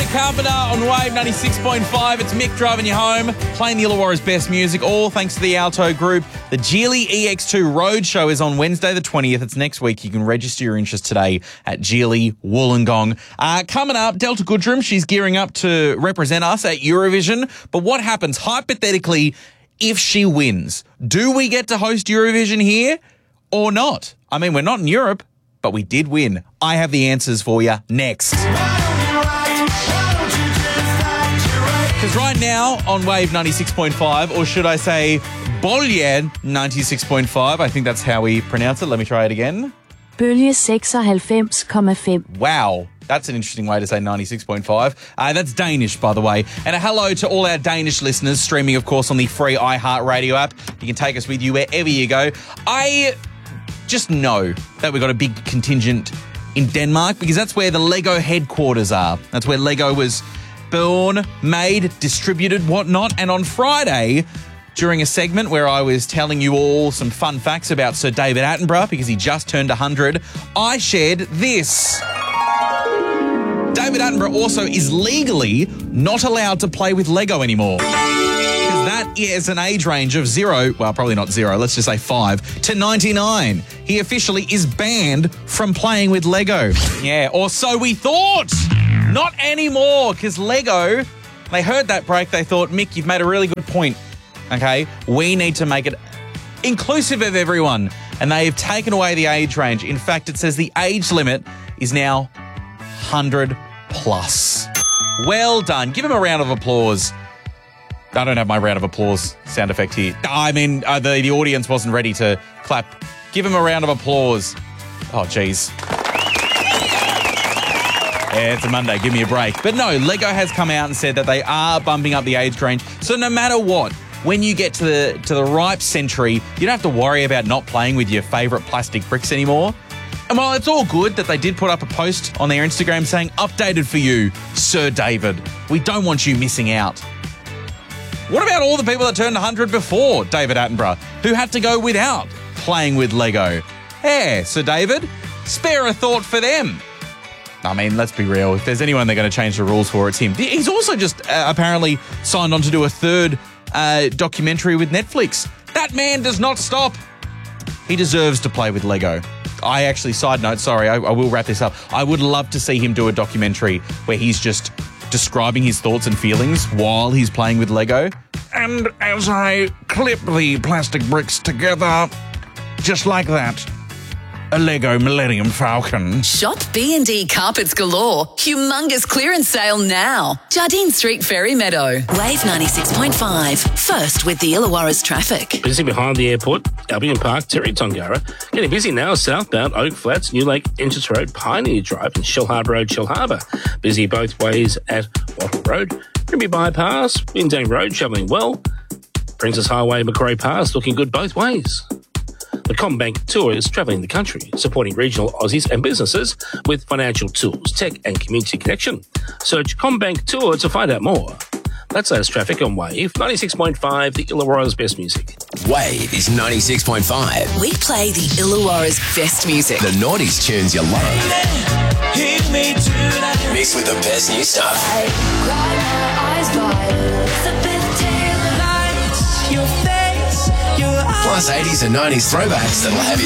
Carpenter on Wave 96.5. It's Mick driving you home, playing the Illawarra's best music, all thanks to the Alto Group. The Geely EX2 Roadshow is on Wednesday the 20th. It's next week. You can register your interest today at Geely Wollongong. Coming up, Delta Goodrum, she's gearing up to represent us at Eurovision. But what happens, hypothetically, if she wins? Do we get to host Eurovision here or not? I mean, we're not in Europe, but we did win. I have the answers for you next. Because right now on Wave 96.5, or should I say Bolje 96.5, I think that's how we pronounce it. Let me try it again. Bølge 96,5. Wow, that's an interesting way to say 96.5. That's Danish, by the way. And a hello to all our Danish listeners, streaming, of course, on the free iHeartRadio app. You can take us with you wherever you go. I just know that we've got a big contingent in Denmark because that's where the Lego headquarters are. That's where Lego was born, made, distributed, whatnot. And on Friday, during a segment where I was telling you all some fun facts about Sir David Attenborough because he just turned 100, I shared this. David Attenborough also is legally not allowed to play with Lego anymore. Because that is an age range of 0, well, probably not 0, let's just say 5, to 99. He officially is banned from playing with Lego. Yeah, or so we thought. Not anymore, because Lego, they heard that break, they thought, Mick, you've made a really good point, okay? We need to make it inclusive of everyone, and they've taken away the age range. In fact, it says the age limit is now 100 plus. Well done. Give him a round of applause. I don't have my round of applause sound effect here. I mean, the audience wasn't ready to clap. Give him a round of applause. Oh, geez. Yeah, it's a Monday. Give me a break. But no, Lego has come out and said that they are bumping up the age range. So no matter what, when you get to the ripe century, you don't have to worry about not playing with your favourite plastic bricks anymore. And while it's all good that they did put up a post on their Instagram saying, updated for you, Sir David. We don't want you missing out. What about all the people that turned 100 before David Attenborough, who had to go without playing with Lego? Hey, Sir David, spare a thought for them. I mean, let's be real. If there's anyone they're going to change the rules for, it's him. He's also just apparently signed on to do a third documentary with Netflix. That man does not stop. He deserves to play with Lego. I actually, side note, sorry, I will wrap this up. I would love to see him do a documentary where he's just describing his thoughts and feelings while he's playing with Lego. And as I clip the plastic bricks together, just like that, a Lego Millennium Falcon. Shop B&D Carpets Galore. Humongous clearance sale now. Jardine Street, Ferry Meadow. Wave 96.5. First with the Illawarra's traffic. Busy behind the airport, Albion Park, Terry Tongara. Getting busy now southbound Oak Flats, New Lake, Entrance Road, Pioneer Drive and Shell Harbour Road, Shell Harbour. Busy both ways at Wattle Road. Grimby Bypass, Indang Road, travelling well. Princess Highway, Macquarie Pass, looking good both ways. The CommBank Tour is travelling the country, supporting regional Aussies and businesses with financial tools, tech and community connection. Search CommBank Tour to find out more. That's us traffic on Wave 96.5, the Illawarra's best music. Wave is 96.5. We play the Illawarra's best music. The noughties tunes you love. Hit me tonight. Mixed with the best new stuff. I cry my eyes wide. Elizabeth Taylor lights, your face, your eyes. Plus 80s and 90s throwbacks that'll have you